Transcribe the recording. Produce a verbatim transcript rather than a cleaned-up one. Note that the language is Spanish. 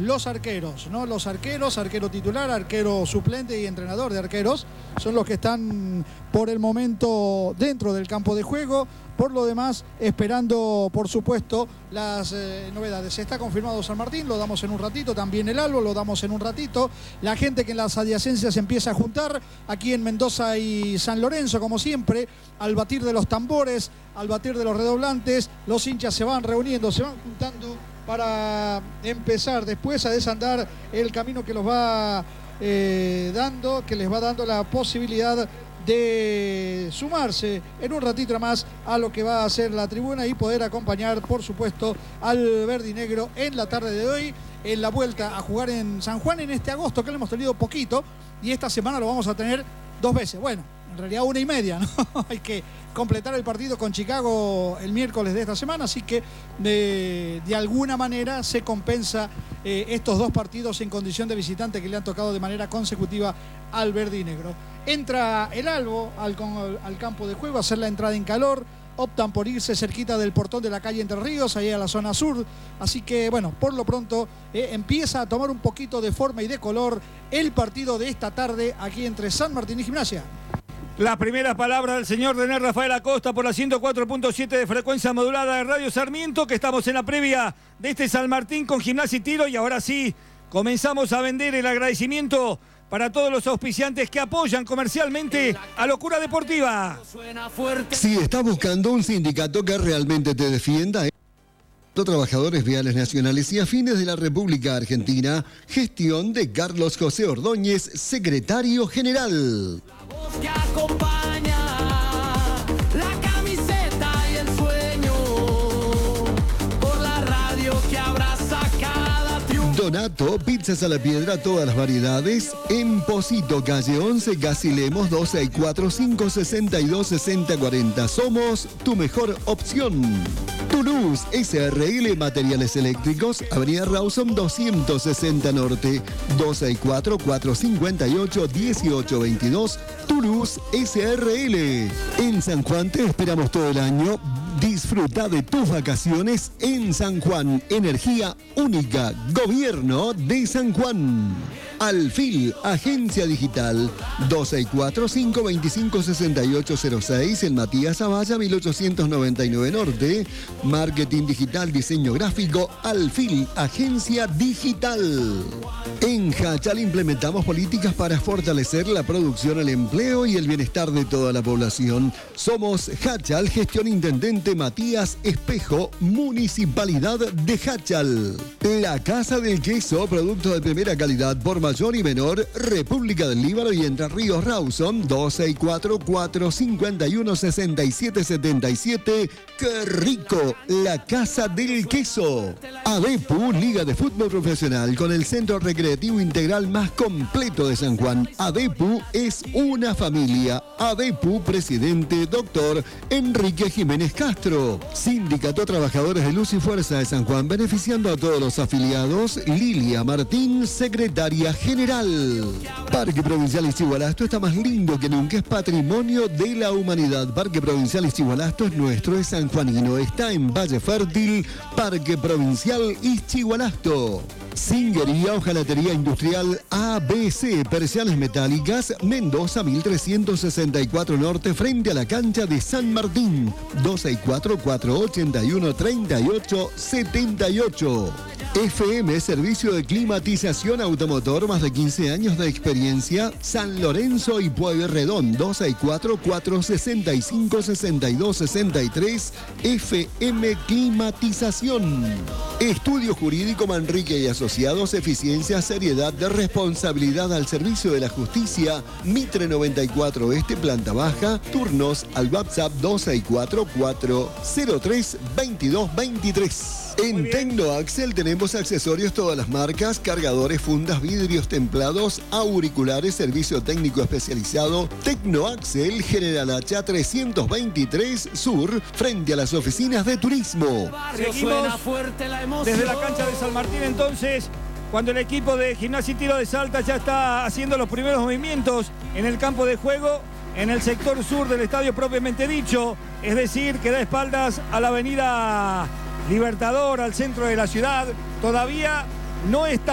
los arqueros, ¿no? Los arqueros, arquero titular, arquero suplente y entrenador de arqueros, son los que están por el momento dentro del campo de juego. Por lo demás, esperando, por supuesto, las eh, novedades. Está confirmado San Martín, lo damos en un ratito. También el Albo, lo damos en un ratito. La gente que en las adyacencias empieza a juntar, aquí en Mendoza y San Lorenzo, como siempre, al batir de los tambores, al batir de los redoblantes, los hinchas se van reuniendo, se van juntando para empezar después a desandar el camino que los va eh, dando, que les va dando la posibilidad de sumarse en un ratito más a lo que va a hacer la tribuna y poder acompañar, por supuesto, al verdinegro en la tarde de hoy, en la vuelta a jugar en San Juan en este agosto, que lo hemos tenido poquito, y esta semana lo vamos a tener dos veces. Bueno, en realidad una y media, ¿no? Hay que completar el partido con Chicago el miércoles de esta semana, así que de, de alguna manera se compensa eh, estos dos partidos en condición de visitante que le han tocado de manera consecutiva al verdinegro. Entra el Albo al, al campo de juego a hacer la entrada en calor. Optan por irse cerquita del portón de la calle Entre Ríos, ahí a la zona sur. Así que, bueno, por lo pronto eh, empieza a tomar un poquito de forma y de color el partido de esta tarde aquí entre San Martín y Gimnasia. La primera palabra del señor René Rafael Acosta por la ciento cuatro punto siete de frecuencia modulada de Radio Sarmiento, que estamos en la previa de este San Martín con Gimnasia y Tiro. Y ahora sí, comenzamos a vender el agradecimiento para todos los auspiciantes que apoyan comercialmente a Locura Deportiva. Si estás buscando un sindicato que realmente te defienda, los trabajadores viales nacionales y afines de la República Argentina, gestión de Carlos José Ordóñez, secretario general. La voz que acompaña, la camiseta y el sueño, por la radio que abraza cada triunfo. Donato, pizzas a la piedra, todas las variedades. En Posito, calle once, casi Lemos, dos seis cuatro, cinco seis dos, seis cero cuatro cero. Somos tu mejor opción. Toulouse, S R L Materiales Eléctricos, Avenida Rawson doscientos sesenta Norte, dos seis cuatro, cuatro cinco ocho, uno ocho dos dos. Toulouse, S R L. En San Juan te esperamos todo el año. Disfruta de tus vacaciones en San Juan. Energía única. Gobierno de San Juan. Alfil, agencia digital. dos seis cuatro, cinco dos cinco, seis ocho cero seis. En Matías Zavalla, mil ochocientos noventa y nueve Norte. Marketing digital, diseño gráfico. Alfil, agencia digital. En Hachal implementamos políticas para fortalecer la producción, el empleo y el bienestar de toda la población. Somos Hachal, gestión intendente Matías Espejo, Municipalidad de Hachal. La Casa del Queso, producto de primera calidad por mayor y menor, República del Líbano y Entre Ríos Rawson, dos seis cuatro, cuatro cinco uno, seis siete siete siete. ¡Qué rico! La Casa del Queso. ADEPU, Liga de Fútbol Profesional, con el centro recreativo integral más completo de San Juan. ADEPU es una familia. ADEPU, presidente, doctor Enrique Jiménez Castro. Sindicato Trabajadores de Luz y Fuerza de San Juan, beneficiando a todos los afiliados. Lilia Martín, secretaria general. Parque Provincial Ixigualasto está más lindo que nunca, es patrimonio de la humanidad. Parque Provincial Ixigualasto es nuestro, es sanjuanino, está en Valle Fértil. Parque Provincial Ixigualasto. Singuería, hojalatería industrial A B C, persianas metálicas, Mendoza mil trescientos sesenta y cuatro Norte, frente a la cancha de San Martín, dos seis cuatro, cuatro ocho uno, tres ocho siete ocho. F M, servicio de climatización automotor, más de quince años de experiencia, San Lorenzo y Pueyrredón, dos seis cuatro, cuatro seis cinco, seis dos seis tres. F M Climatización. Estudio Jurídico Manrique y Asociados, eficiencia, seriedad, de responsabilidad al servicio de la justicia. Mitre noventa y cuatro Este, planta baja. Turnos al WhatsApp dos seis cuatro, cuatro cero tres, veintidós veintitrés. En Tecnoaxel tenemos accesorios todas las marcas, cargadores, fundas, vidrios templados, auriculares, servicio técnico especializado. Tecnoaxel, General Hacha trescientos veintitrés Sur, frente a las oficinas de turismo. Seguimos desde la cancha de San Martín entonces, cuando el equipo de Gimnasia y Tiro de Salta ya está haciendo los primeros movimientos en el campo de juego, en el sector sur del estadio propiamente dicho, es decir, que da espaldas a la avenida Libertador, al centro de la ciudad. Todavía no está